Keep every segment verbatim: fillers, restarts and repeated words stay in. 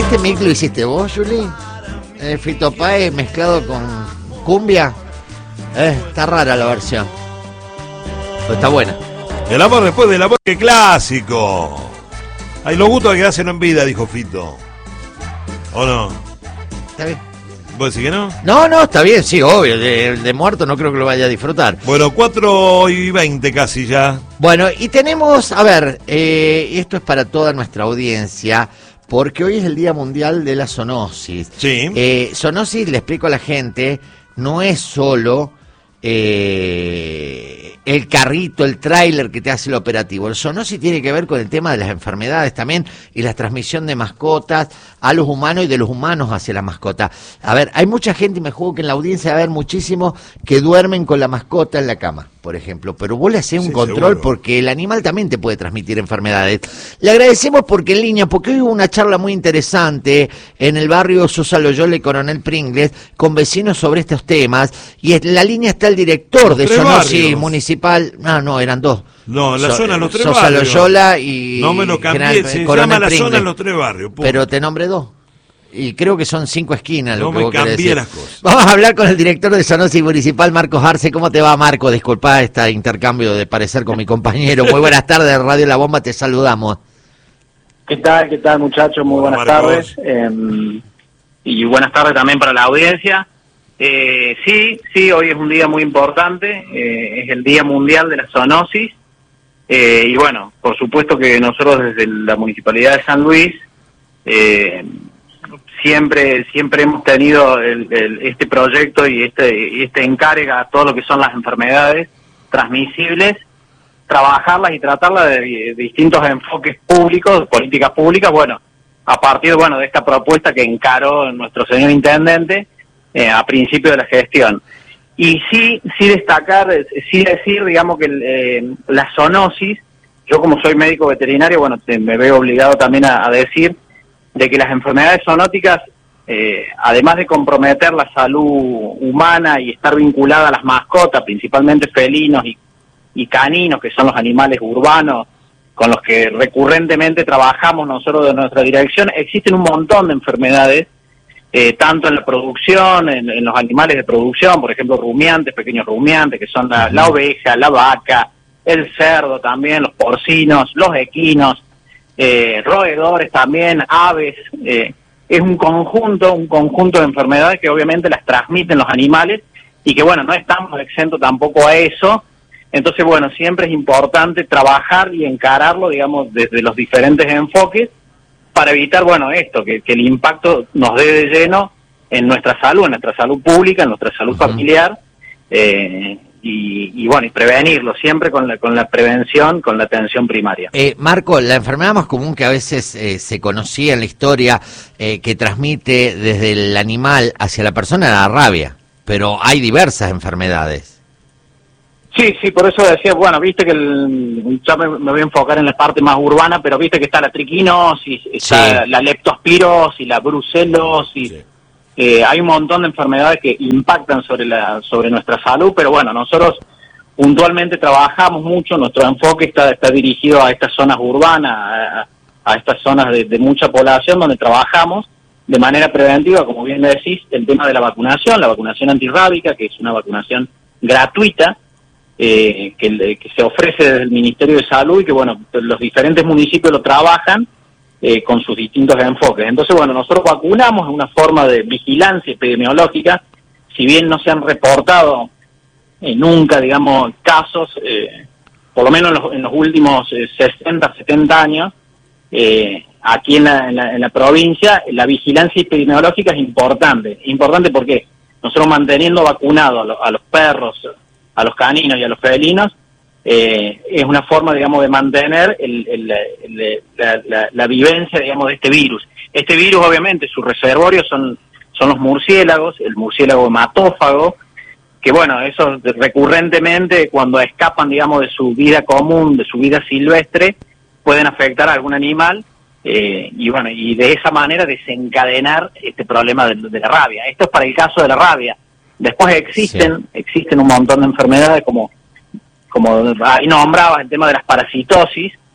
¿Este mix lo hiciste vos, Juli? Eh, Fito Páez mezclado con cumbia. Eh, está rara la versión. Pero está buena. El amor después del amor, qué clásico. Hay los gustos que hacen en vida, dijo Fito. ¿O no? Está bien. ¿Vos decís que no? No, no, está bien, sí, obvio. De, de muerto no creo que lo vaya a disfrutar. Bueno, cuatro y veinte casi ya. Bueno, y tenemos, a ver, eh, esto es para toda nuestra audiencia, porque hoy es el Día Mundial de la Zoonosis. Sí. Eh, zoonosis, le explico a la gente, no es solo eh, el carrito, el tráiler que te hace el operativo. El zoonosis tiene que ver con el tema de las enfermedades también y la transmisión de mascotas a los humanos y de los humanos hacia la mascota. A ver, hay mucha gente, y me juego que en la audiencia va a haber muchísimos que duermen con la mascota en la cama, por ejemplo, pero vos le hacés un Sí, control seguro. porque el animal también te puede transmitir enfermedades. Le agradecemos porque en línea, porque hoy hubo una charla muy interesante en el barrio Sosa Loyola y Coronel Pringles con vecinos sobre estos temas, y en la línea está el director Los de tres Zoonosis barrios. municipal. No, no, eran dos. No, en la So- zona Los Tres Sosa Barrios. Loyola y No me lo cambié, General- se Coronel llama la Pringles. zona Los Tres Barrios. punto. Pero te nombré dos. Y creo que son cinco esquinas lo No que me vos querés cambié decir. las cosas. Vamos a hablar con el director de Zoonosis Municipal, Marcos Arce. ¿Cómo te va, Marco? Disculpa este intercambio de parecer con mi compañero. Muy buenas tardes, Radio La Bomba, te saludamos. ¿Qué tal? ¿Qué tal, muchachos? Muy Hola, buenas Marcos. tardes. Eh, y buenas tardes también para la audiencia. Eh, sí, sí, hoy es un día muy importante. Eh, es el Día Mundial de la Zoonosis. Eh, y bueno, por supuesto que nosotros desde la Municipalidad de San Luis eh, siempre siempre hemos tenido el, el, este proyecto y este, y este encarga a todo lo que son las enfermedades transmisibles, trabajarlas y tratarlas de, de distintos enfoques públicos, de políticas públicas, bueno, a partir bueno de esta propuesta que encaró nuestro señor intendente eh, a principio de la gestión. Y sí, sí destacar, eh, sí decir, digamos, que eh, la zoonosis, yo como soy médico veterinario, bueno, te, me veo obligado también a, a decir de que las enfermedades zoonóticas, eh, además de comprometer la salud humana y estar vinculada a las mascotas, principalmente felinos y, y caninos, que son los animales urbanos con los que recurrentemente trabajamos nosotros de nuestra dirección, existen un montón de enfermedades, eh, tanto en la producción, en, en los animales de producción, por ejemplo, rumiantes, pequeños rumiantes, que son la, la oveja, la vaca, el cerdo también, los porcinos, los equinos, eh, roedores también, aves. Eh, es un conjunto, un conjunto de enfermedades que obviamente las transmiten los animales y que, bueno, no estamos exentos tampoco a eso. Entonces, bueno, siempre es importante trabajar y encararlo, digamos, desde los diferentes enfoques para evitar, bueno, esto, que, que el impacto nos dé de lleno en nuestra salud, en nuestra salud pública, en nuestra salud Uh-huh. familiar, eh, y, y, bueno, y prevenirlo, siempre con la, con la prevención, con la atención primaria. Eh, Marco, la enfermedad más común que a veces eh, se conocía en la historia, eh, que transmite desde el animal hacia la persona, era la rabia, pero hay diversas enfermedades. Sí, sí, por eso decía, bueno, viste que el, ya me, me voy a enfocar en la parte más urbana, pero viste que está la triquinosis, está Sí. la leptospirosis, la brucelosis, Sí. eh, hay un montón de enfermedades que impactan sobre la sobre nuestra salud, pero bueno, nosotros puntualmente trabajamos mucho, nuestro enfoque está, está dirigido a estas zonas urbanas, a, a estas zonas de, de mucha población donde trabajamos de manera preventiva, como bien le decís, el tema de la vacunación, la vacunación antirrábica, que es una vacunación gratuita, Eh, que, que se ofrece desde el Ministerio de Salud y que, bueno, los diferentes municipios lo trabajan eh, con sus distintos enfoques. Entonces, bueno, nosotros vacunamos, es una forma de vigilancia epidemiológica, si bien no se han reportado eh, nunca, digamos, casos, eh, por lo menos en los, en los últimos eh, sesenta, setenta años, eh, aquí en la, en, la, en la provincia, la vigilancia epidemiológica es importante. Importante porque nosotros manteniendo vacunados a, lo, a los perros, a los caninos y a los felinos, eh, es una forma, digamos, de mantener el, el, el, la, la, la vivencia, digamos, de este virus. Este virus, obviamente, su reservorio son, son los murciélagos, el murciélago hematófago, que, bueno, esos recurrentemente, cuando escapan, digamos, de su vida común, de su vida silvestre, pueden afectar a algún animal, eh, y, bueno, y de esa manera desencadenar este problema de, de la rabia. Esto es para el caso de la rabia. Después existen sí. existen un montón de enfermedades, como como ahí nombrabas el tema de las parasitosis,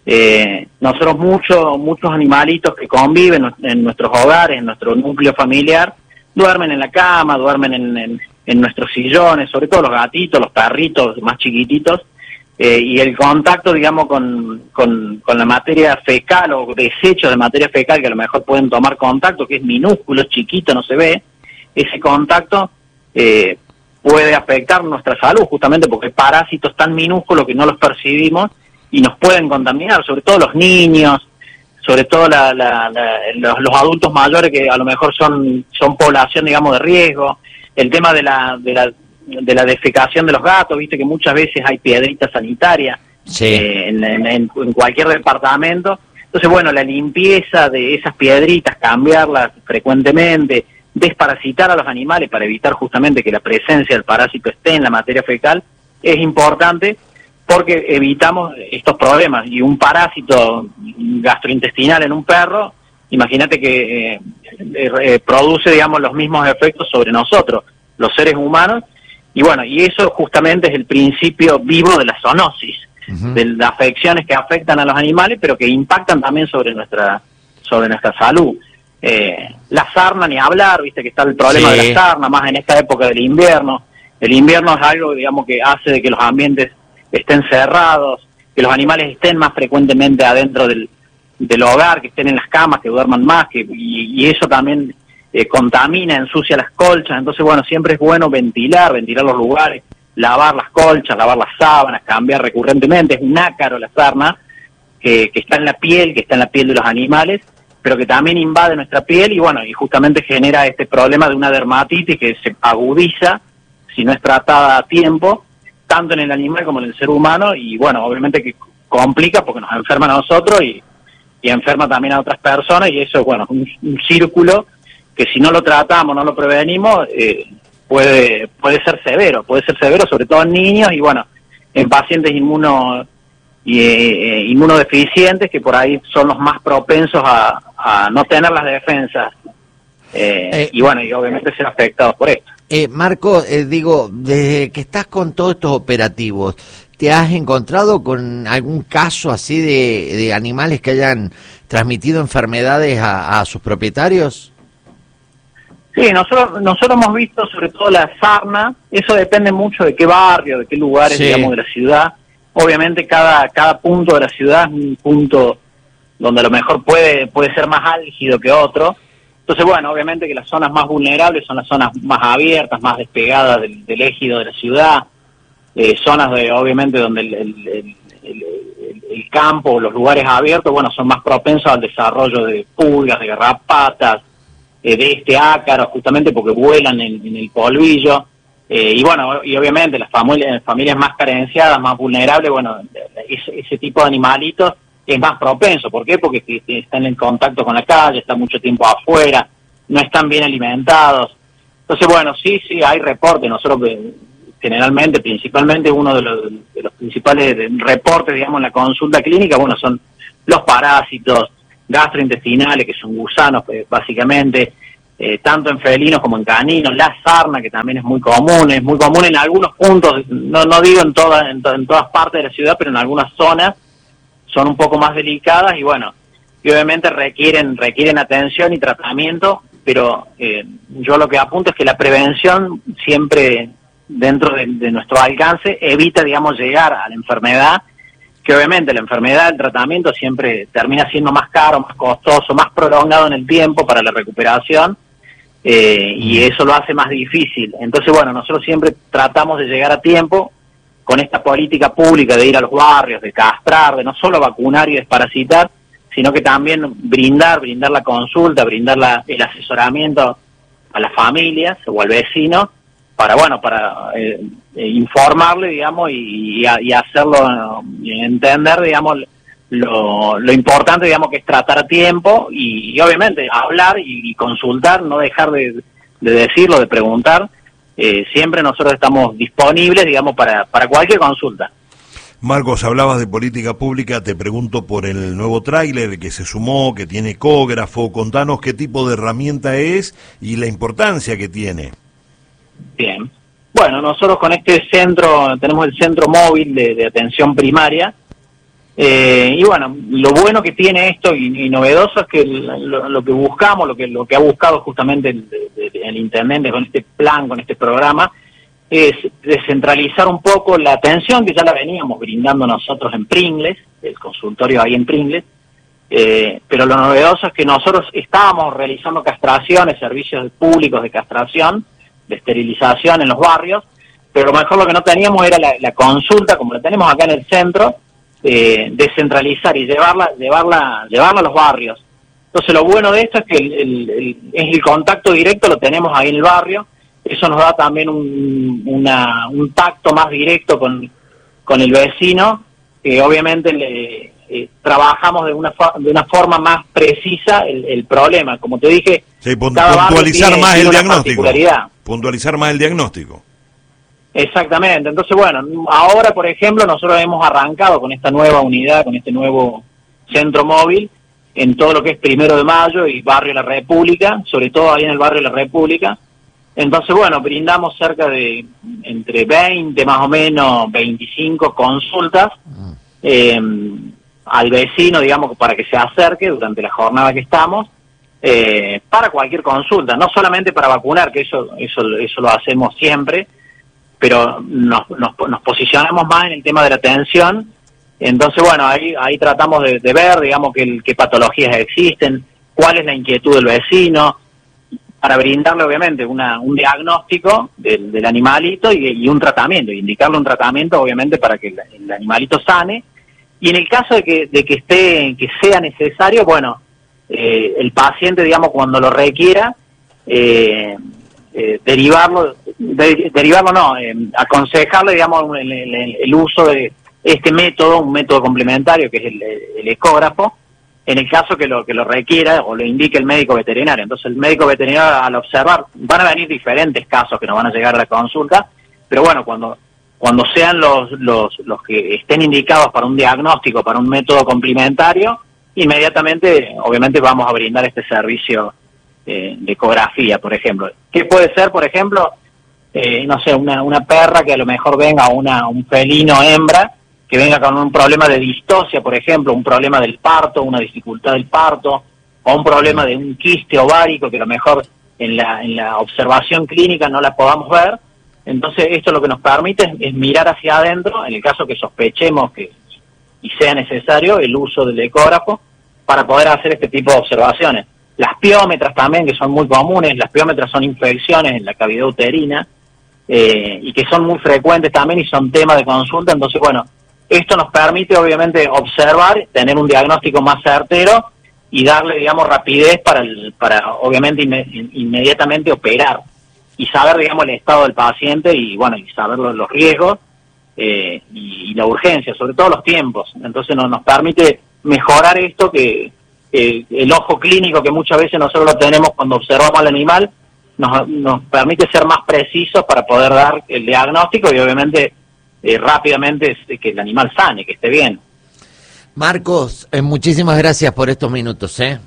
Eh, nosotros muchos muchos animalitos que conviven en nuestros hogares, en nuestro núcleo familiar, duermen en la cama, duermen en, en, en nuestros sillones, sobre todo los gatitos, los perritos más chiquititos, eh, y el contacto, digamos, con, con, con la materia fecal o desechos de materia fecal que a lo mejor pueden tomar contacto, que es minúsculo, chiquito, no se ve, ese contacto eh, puede afectar nuestra salud, justamente porque hay parásitos tan minúsculos que no los percibimos y nos pueden contaminar, sobre todo los niños, sobre todo la, la, la, los, los adultos mayores que a lo mejor son son población, digamos, de riesgo. El tema de la, de la de la defecación de los gatos, viste que muchas veces hay piedritas sanitarias sí. eh, en, en, en cualquier departamento. Entonces, bueno, la limpieza de esas piedritas, cambiarlas frecuentemente, desparasitar a los animales para evitar justamente que la presencia del parásito esté en la materia fecal, es importante, porque evitamos estos problemas. Y un parásito gastrointestinal en un perro, imagínate que eh, eh, produce, digamos, los mismos efectos sobre nosotros, los seres humanos, y bueno, y eso justamente es el principio vivo de la zoonosis, uh-huh. de las afecciones que afectan a los animales, pero que impactan también sobre nuestra, sobre nuestra salud. Eh, la sarna, ni hablar, viste que está el problema sí. de la sarna, más en esta época del invierno. El invierno es algo, digamos, que hace de que los ambientes estén cerrados, que los animales estén más frecuentemente adentro del, del hogar, que estén en las camas, que duerman más, que y, y eso también eh, contamina, ensucia las colchas. Entonces, bueno, siempre es bueno ventilar, ventilar los lugares, lavar las colchas, lavar las sábanas, cambiar recurrentemente. Es un ácaro la sarna, que, que está en la piel, que está en la piel de los animales, pero que también invade nuestra piel y, bueno, y justamente genera este problema de una dermatitis que se agudiza si no es tratada a tiempo, tanto en el animal como en el ser humano, y bueno, obviamente que complica porque nos enferma a nosotros y, y enferma también a otras personas, y eso, bueno, es un, un círculo que si no lo tratamos, no lo prevenimos, eh, puede puede ser severo, puede ser severo sobre todo en niños y bueno, en pacientes inmuno, y, eh, inmunodeficientes, que por ahí son los más propensos a, a no tener las defensas, eh, eh, y bueno, y obviamente ser afectados por esto. Eh, Marco, eh, digo, desde que estás con todos estos operativos, ¿te has encontrado con algún caso así de, de animales que hayan transmitido enfermedades a, a sus propietarios? Sí, nosotros nosotros hemos visto sobre todo la sarna. Eso depende mucho de qué barrio, de qué lugares, sí. digamos, de la ciudad. Obviamente cada cada punto de la ciudad es un punto donde a lo mejor puede puede ser más álgido que otro. Entonces, bueno, obviamente que las zonas más vulnerables son las zonas más abiertas, más despegadas del, del ejido de la ciudad, eh, zonas de, obviamente, donde el, el, el, el, el campo, los lugares abiertos, bueno, son más propensos al desarrollo de pulgas, de garrapatas, eh, de este ácaro, justamente porque vuelan en, en el polvillo, eh, y bueno, y obviamente las familias, familias más carenciadas, más vulnerables, bueno, ese, ese tipo de animalitos es más propenso. ¿Por qué? Porque están en contacto con la calle, están mucho tiempo afuera, no están bien alimentados. Entonces, bueno, sí, sí, hay reportes. Nosotros generalmente, principalmente, uno de los, de los principales reportes, digamos, en la consulta clínica, bueno, son los parásitos gastrointestinales, que son gusanos, pues, básicamente, eh, tanto en felinos como en caninos, la sarna, que también es muy común, es muy común en algunos puntos, no no digo en, toda, en, to, en todas partes de la ciudad, pero en algunas zonas son un poco más delicadas y bueno, y obviamente requieren requieren atención y tratamiento, pero eh, yo lo que apunto es que la prevención siempre dentro de, de nuestro alcance evita, digamos, llegar a la enfermedad, que obviamente la enfermedad, el tratamiento siempre termina siendo más caro, más costoso, más prolongado en el tiempo para la recuperación, eh, y eso lo hace más difícil. Entonces, bueno, nosotros siempre tratamos de llegar a tiempo con esta política pública de ir a los barrios, de castrar, de no solo vacunar y desparasitar, sino que también brindar, brindar la consulta, brindar la, el asesoramiento a las familias o al vecino, para, bueno, para eh, eh, informarle, digamos, y, y, y hacerlo, y entender, digamos, lo, lo importante, digamos, que es tratar a tiempo y, y obviamente hablar y, y consultar, no dejar de, de decirlo, de preguntar. Eh, siempre nosotros estamos disponibles, digamos, para, para cualquier consulta. Marcos, hablabas de política pública, te pregunto por el nuevo tráiler que se sumó, que tiene ecógrafo. Contanos qué tipo de herramienta es y la importancia que tiene. Bien. Bueno, nosotros con este centro, tenemos el centro móvil de, de atención primaria, Eh, y bueno, lo bueno que tiene esto y, y novedoso es que lo, lo que buscamos, lo que lo que ha buscado justamente el, el, el intendente con este plan, con este programa, es descentralizar un poco la atención que ya la veníamos brindando nosotros en Pringles, el consultorio ahí en Pringles, eh, pero lo novedoso es que nosotros estábamos realizando castraciones, servicios públicos de castración, de esterilización en los barrios, pero lo mejor lo que no teníamos era la, la consulta, como la tenemos acá en el centro, eh, descentralizar y llevarla, llevarla, llevarla a los barrios. Entonces lo bueno de esto es que el, el, el, es el contacto directo, lo tenemos ahí en el barrio. Eso nos da también un, una, un tacto más directo con, con el vecino, que obviamente le, eh, trabajamos de una, de una forma más precisa el, el problema. Como te dije, sí, puntualizar tiene, más tiene el diagnóstico. Particularidad. Puntualizar más el diagnóstico. Exactamente. Entonces, bueno, ahora, por ejemplo, nosotros hemos arrancado con esta nueva unidad, con este nuevo centro móvil, en todo lo que es Primero de Mayo y Barrio La República, sobre todo ahí en el Barrio La República. Entonces, bueno, brindamos cerca de entre veinte, más o menos, veinticinco consultas eh, al vecino, digamos, para que se acerque durante la jornada que estamos, eh, para cualquier consulta, no solamente para vacunar, que eso eso eso lo hacemos siempre, pero nos, nos, nos posicionamos más en el tema de la atención. Entonces, bueno, ahí ahí tratamos de, de ver, digamos, qué, qué patologías existen, cuál es la inquietud del vecino, para brindarle obviamente una, un diagnóstico del, del animalito y, y un tratamiento, indicarle un tratamiento obviamente para que el, el animalito sane, y en el caso de que, de que esté, que sea necesario, bueno, eh, el paciente, digamos, cuando lo requiera, eh, eh, derivarlo, de, derivarlo no, eh, aconsejarle, digamos, el, el, el uso de este método, un método complementario que es el, el ecógrafo, en el caso que lo que lo requiera o lo indique el médico veterinario. Entonces el médico veterinario, al observar, van a venir diferentes casos que nos van a llegar a la consulta, pero bueno, cuando cuando sean los los los que estén indicados para un diagnóstico, para un método complementario, inmediatamente, obviamente, vamos a brindar este servicio eh, de ecografía, por ejemplo. ¿Qué puede ser, por ejemplo, eh, no sé, una una perra que a lo mejor venga, una un felino hembra, que venga con un problema de distosia, por ejemplo, un problema del parto, una dificultad del parto, o un problema de un quiste ovárico que a lo mejor en la, en la observación clínica no la podamos ver? Entonces esto lo que nos permite es, es mirar hacia adentro, en el caso que sospechemos que y sea necesario el uso del ecógrafo para poder hacer este tipo de observaciones. Las piómetras también, que son muy comunes, las piómetras son infecciones en la cavidad uterina, eh, y que son muy frecuentes también y son tema de consulta. Entonces, bueno, esto nos permite obviamente observar, tener un diagnóstico más certero y darle, digamos, rapidez para, el, para obviamente inme- inmediatamente operar y saber, digamos, el estado del paciente y, bueno, y saber los, los riesgos eh, y, y la urgencia, sobre todo los tiempos. Entonces no, nos permite mejorar esto, que eh, el ojo clínico que muchas veces nosotros lo tenemos cuando observamos al animal, nos, nos permite ser más precisos para poder dar el diagnóstico y obviamente Eh, rápidamente que el animal sane, que esté bien. Marcos, eh, muchísimas gracias por estos minutos, ¿eh?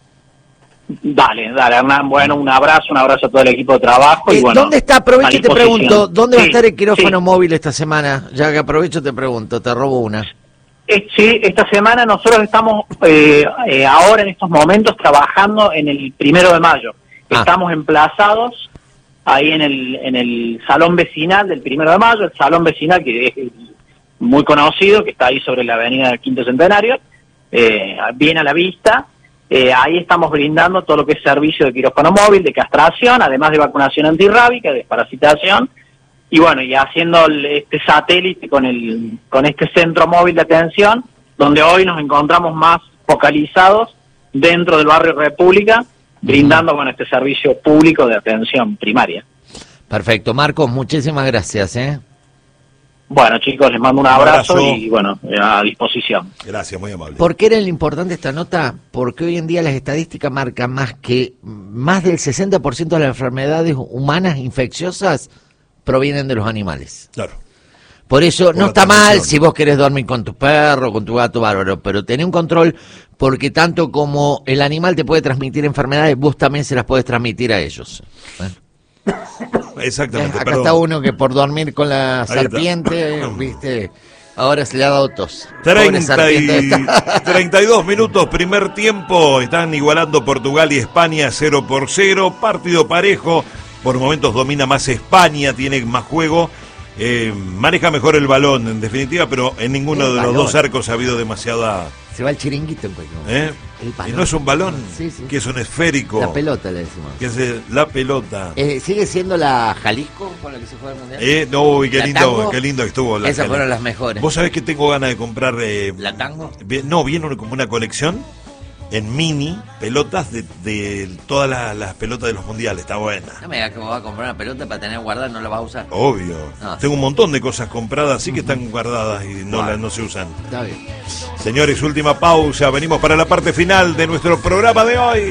Dale, dale, Hernán. Bueno, un abrazo, un abrazo a todo el equipo de trabajo. Eh, y bueno, ¿Dónde está? Aprovecho y te pregunto, ¿dónde sí, va a estar el quirófano sí. móvil esta semana? Ya que aprovecho te pregunto, te robo una. Eh, sí, esta semana nosotros estamos eh, eh, ahora en estos momentos trabajando en el Primero de Mayo. Ah. Estamos emplazados ahí en el en el salón vecinal del Primero de Mayo, el salón vecinal que es muy conocido, que está ahí sobre la avenida del Quinto Centenario, eh, bien a la vista. Eh, ahí estamos brindando todo lo que es servicio de quirófano móvil, de castración, además de vacunación antirrábica, de desparasitación, y bueno, y haciendo el, este satélite con el con este centro móvil de atención, donde hoy nos encontramos más focalizados dentro del barrio República, brindando con este servicio público de atención primaria. Perfecto, Marcos, muchísimas gracias, ¿eh? Bueno, chicos, les mando un abrazo, Un abrazo. y bueno, a disposición. Gracias, muy amable. ¿Por qué era lo importante esta nota? Porque hoy en día las estadísticas marcan más que más del sesenta por ciento de las enfermedades humanas infecciosas provienen de los animales. Claro. Por eso Por no la está mal transmisión. si vos querés dormir con tu perro, con tu gato, bárbaro, pero tenés un control, porque tanto como el animal te puede transmitir enfermedades, vos también se las podés transmitir a ellos. ¿Eh? Exactamente. Acá perdón. está uno que por dormir con la Ahí serpiente, viste, Ahora se le ha dado tos. Pobre treinta serpiente y, esta. treinta y dos minutos, primer tiempo. Están igualando Portugal y España cero por cero. Partido parejo. Por momentos domina más España, tiene más juego. Eh, maneja mejor el balón, en definitiva, pero en ninguno El de balón. los dos arcos ha habido demasiada... Se va el chiringuito en cualquier momento. ¿eh? El balón. Y no es un balón, Sí, sí. que es un esférico. La pelota le decimos. Que es el- la pelota. Eh, ¿Sigue siendo la Jalisco con la que se juega el mundial? Eh, no, y qué ¿La lindo, tango? qué lindo que estuvo. La Esas Cali. fueron las mejores. Vos sabés que tengo ganas de comprar... eh, ¿La tango? vi- No, viene como una colección en mini, pelotas de, de todas las, las pelotas de los mundiales. Está buena. No me digas que vos vas a comprar una pelota para tener guardada, no la vas a usar. Obvio. Ah, Tengo un montón de cosas compradas, sí que están guardadas y no, Bueno. las no se usan. Está bien. Señores, última pausa. Venimos para la parte final de nuestro programa de hoy.